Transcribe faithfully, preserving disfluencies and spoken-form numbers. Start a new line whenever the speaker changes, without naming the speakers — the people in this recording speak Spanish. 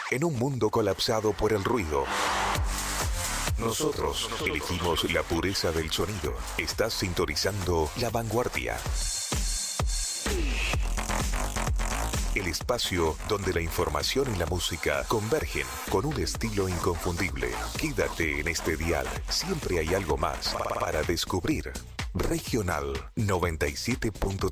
En un mundo colapsado por el ruido, nosotros elegimos la pureza del sonido. Estás sintonizando La Vanguardia. El espacio donde la información y la música convergen con un estilo inconfundible. Quédate en este dial. Siempre hay algo más para descubrir. Regional noventa y siete punto tres.